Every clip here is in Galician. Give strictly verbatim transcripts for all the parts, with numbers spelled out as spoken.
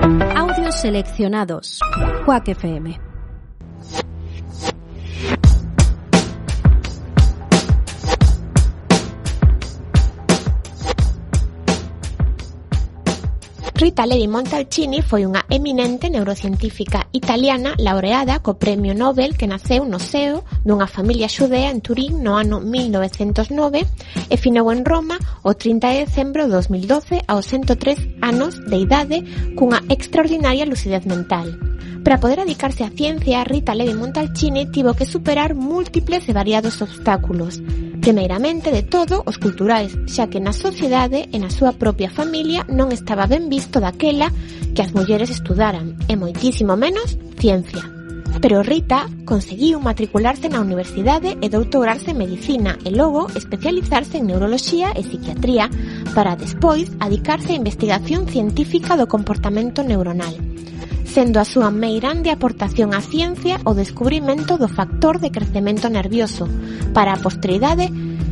Audios seleccionados. Quack F M. Rita Levi-Montalcini foi unha eminente neurocientífica italiana laureada co Premio Nobel que naceu no seo dunha familia xudea en Turín no ano mil novecentos nove e finou en Roma o trinta de decembro de dos mil doce aos ciento tres anos de idade cunha extraordinaria lucidez mental. Para poder dedicarse á ciencia, Rita Levi-Montalcini tivo que superar múltiples e variados obstáculos. Primeiramente de todo, os culturais, xa que na sociedade e na súa propia familia non estaba ben visto daquela que as mulleres estudaran, e moitísimo menos ciencia. Pero Rita conseguiu matricularse na universidade e doutorarse en medicina e logo especializarse en neuroloxía e psiquiatría para despois adicarse á investigación científica do comportamento neuronal, sendo a súa meirande aportación á ciencia o descubrimento do factor de crecemento nervioso para a posteridade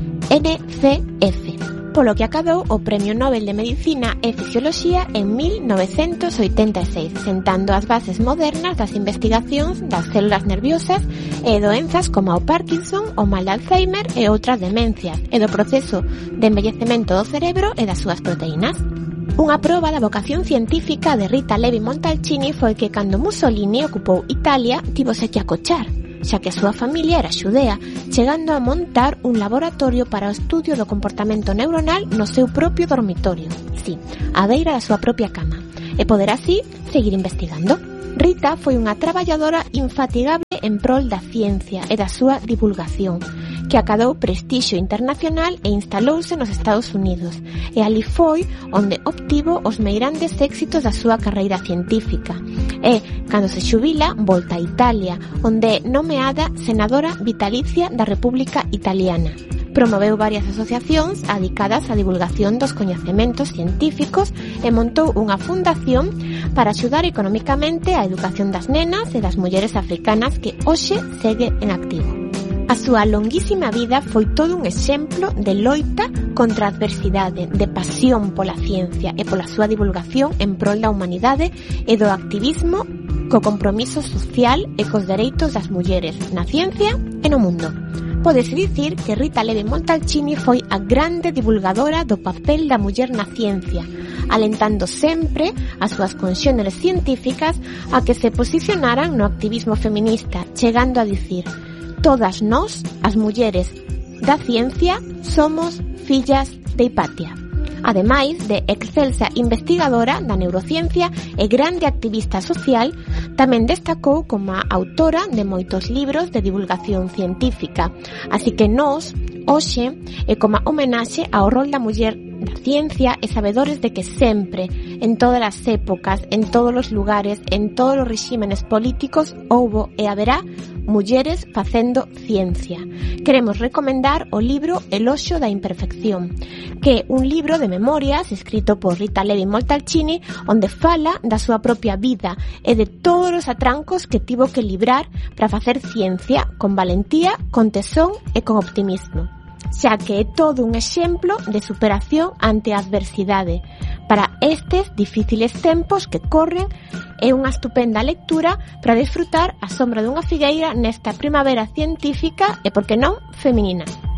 N C F, polo que acadou o Premio Nobel de Medicina e Fisioloxía en mil novecentos oitenta e seis, sentando as bases modernas das investigacións das células nerviosas e doenzas como o Parkinson, o mal de Alzheimer e outras demencias, e do proceso de envellecemento do cerebro e das súas proteínas. Unha proba da vocación científica de Rita Levi-Montalcini foi que cando Mussolini ocupou Italia tivose que acochar, xa que a súa familia era xudea, chegando a montar un laboratorio para o estudio do comportamento neuronal no seu propio dormitorio, sí, á beira da súa propia cama, e poder así seguir investigando. Rita foi unha traballadora infatigable en prol da ciencia e da súa divulgación, que acadou prestixio internacional e instalouse nos Estados Unidos, e ali foi onde obtivo os meirandes éxitos da súa carreira científica. E, cando se xubila, volta a Italia, onde é nomeada senadora vitalicia da República Italiana. Promoveu varias asociacións dedicadas á divulgación dos coñecementos científicos e montou unha fundación para axudar economicamente a educación das nenas e das mulleres africanas que hoxe segue en activo. A súa longuísima vida foi todo un exemplo de loita contra a adversidade, de pasión pola ciencia e pola súa divulgación en prol da humanidade e do activismo co compromiso social e cos dereitos das mulleres na ciencia e no mundo. Pódese dicir que Rita Levi-Montalcini foi a grande divulgadora do papel da muller na ciencia, alentando sempre as súas conxéneres científicas a que se posicionaran no activismo feminista, chegando a dicir: todas nós, as mulleres da ciencia, somos fillas de Hipatia. Ademais de excelsa investigadora da neurociencia e grande activista social, tamén destacou como autora de moitos libros de divulgación científica. Así que nós, hoxe, é como homenaxe ao rol da muller da ciencia e sabedores de que sempre, en todas as épocas, en todos os lugares, en todos os regímenes políticos, houbo e haberá mulleres facendo ciencia. Queremos recomendar o libro Eloxio da imperfección, que é un libro de memorias escrito por Rita Levi-Montalcini onde fala da súa propia vida e de todos os atrancos que tivo que librar para facer ciencia con valentía, con tesón e con optimismo, xa que é todo un exemplo de superación ante a adversidade. Para estes difíciles tempos que corren, é unha estupenda lectura para disfrutar a sombra dunha figueira nesta primavera científica e, por que non, feminina.